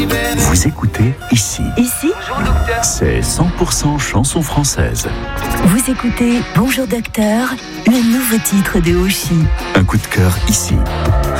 Vous écoutez Ici. Ici, C'est 100% chanson française. vous écoutez Bonjour Docteur, le nouveau titre de Oshi. Un coup de cœur ici.